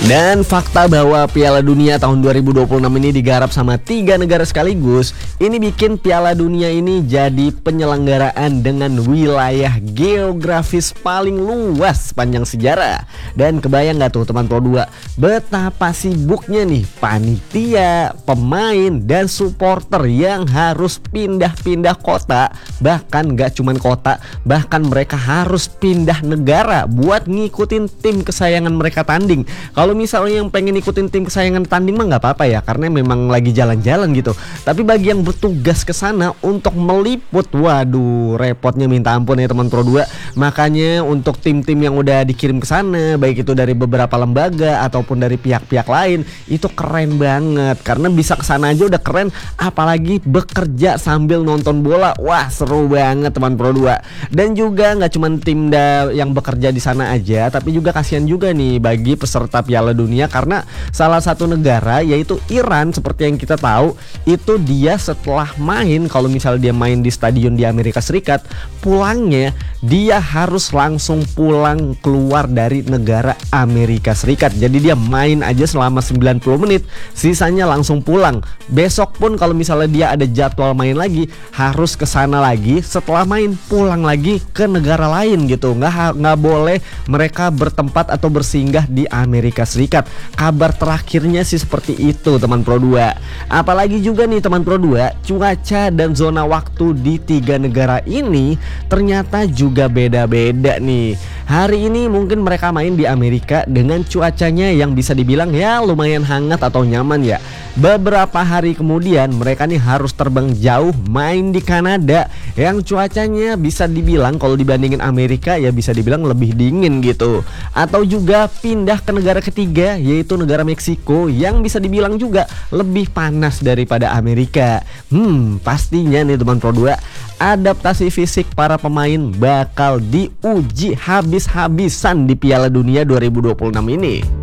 Dan fakta bahwa Piala Dunia tahun 2026 ini digarap sama 3 negara sekaligus, ini bikin Piala Dunia ini jadi penyelenggaraan dengan wilayah geografis paling luas sepanjang sejarah. Dan kebayang gak tuh teman Pro 2, betapa sibuknya nih panitia, pemain, dan supporter yang harus pindah-pindah kota. Bahkan gak cuman kota, bahkan mereka harus pindah negara buat ngikutin tim kesayangan mereka tanding. Kalau misalnya yang pengen ikutin tim kesayangan tanding mah nggak apa-apa ya, karena memang lagi jalan-jalan gitu. Tapi bagi yang bertugas ke sana untuk meliput, waduh, repotnya minta ampun ya teman Pro 2. Makanya untuk tim-tim yang udah dikirim ke sana, baik itu dari beberapa lembaga ataupun dari pihak-pihak lain, itu keren banget. Karena bisa ke sana aja udah keren, apalagi bekerja sambil nonton bola. Wah, seru banget teman Pro 2. Dan juga nggak cuma tim yang bekerja di sana aja, tapi juga kasihan juga nih bagi peserta Piala Dunia, karena salah satu negara yaitu Iran, seperti yang kita tahu, itu dia setelah main, kalau misalnya dia main di stadion di Amerika Serikat, pulangnya dia harus langsung pulang keluar dari negara Amerika Serikat. Jadi dia main aja selama 90 menit, sisanya langsung pulang. Besok pun kalau misalnya dia ada jadwal main lagi, harus ke sana lagi, setelah main pulang lagi ke negara lain gitu. Nggak boleh mereka bertempat atau bersinggah di Amerika Serikat. Kabar terakhirnya sih seperti itu teman Pro 2. Apalagi juga nih teman Pro 2, cuaca dan zona waktu di 3 negara ini ternyata juga beda-beda nih. Hari ini mungkin mereka main di Amerika dengan cuacanya yang bisa dibilang ya lumayan hangat atau nyaman ya. Beberapa hari kemudian mereka nih harus terbang jauh main di Kanada yang cuacanya bisa dibilang kalau dibandingin Amerika ya bisa dibilang lebih dingin gitu. Atau juga pindah ke negara ketiga yaitu negara Meksiko yang bisa dibilang juga lebih panas daripada Amerika. Pastinya nih teman Pro 2, adaptasi fisik para pemain bakal diuji habis-habisan di Piala Dunia 2026 ini.